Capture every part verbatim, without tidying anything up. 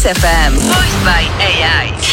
Kiss F M. Voiced by A I.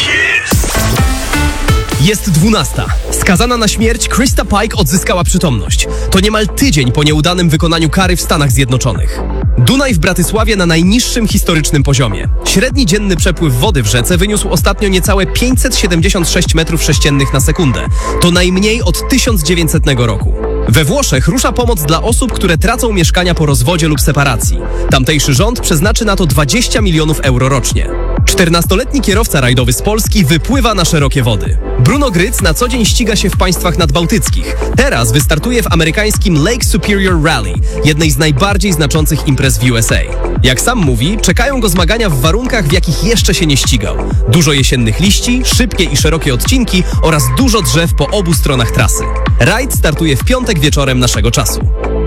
Jest dwunasta. Skazana na śmierć Krista Pike odzyskała przytomność. To niemal tydzień po nieudanym wykonaniu kary w Stanach Zjednoczonych. Dunaj w Bratysławie na najniższym historycznym poziomie. Średni dzienny przepływ wody w rzece wyniósł ostatnio niecałe pięćset siedemdziesiąt sześć metrów sześciennych na sekundę. To najmniej od tysiąc dziewięćsetnego roku. We Włoszech rusza pomoc dla osób, które tracą mieszkania po rozwodzie lub separacji. Tamtejszy rząd przeznaczy na to dwadzieścia milionów euro rocznie. czternastoletni kierowca rajdowy z Polski wypływa na szerokie wody. Bruno Gryc na co dzień ściga się w państwach nadbałtyckich. Teraz wystartuje w amerykańskim Lake Superior Rally, jednej z najbardziej znaczących imprez w U S A. Jak sam mówi, czekają go zmagania w warunkach, w jakich jeszcze się nie ścigał. Dużo jesiennych liści, szybkie i szerokie odcinki oraz dużo drzew po obu stronach trasy. Rajd startuje w piątek wieczorem naszego czasu.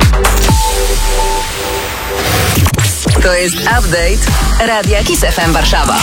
To jest update Radia Kiss F M Warszawa.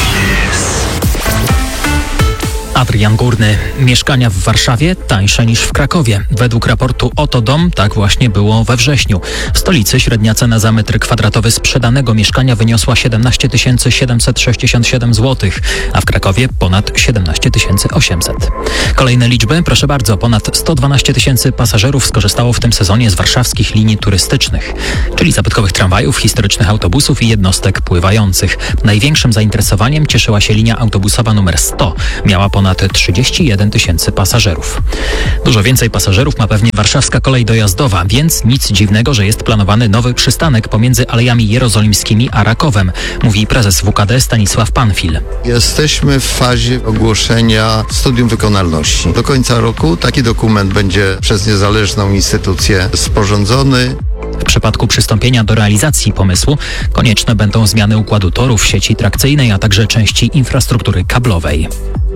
Adrian Górny. Mieszkania w Warszawie tańsze niż w Krakowie. Według raportu Oto Dom tak właśnie było we wrześniu. W stolicy średnia cena za metr kwadratowy sprzedanego mieszkania wyniosła siedemnaście tysięcy siedemset sześćdziesiąt siedem złotych, a w Krakowie ponad siedemnaście tysięcy osiemset. Kolejne liczby, proszę bardzo, ponad sto dwanaście tysięcy pasażerów skorzystało w tym sezonie z warszawskich linii turystycznych, czyli zabytkowych tramwajów, historycznych autobusów i jednostek pływających. Największym zainteresowaniem cieszyła się linia autobusowa numer sto. Miała ponad trzydzieści jeden tysięcy pasażerów. Dużo więcej pasażerów ma pewnie warszawska kolej dojazdowa, więc nic dziwnego, że jest planowany nowy przystanek pomiędzy Alejami Jerozolimskimi a Rakowem, mówi prezes W K D Stanisław Panfil. Jesteśmy w fazie ogłoszenia studium wykonalności. Do końca roku taki dokument będzie przez niezależną instytucję sporządzony. W przypadku przystąpienia do realizacji pomysłu konieczne będą zmiany układu torów, sieci trakcyjnej, a także części infrastruktury kablowej.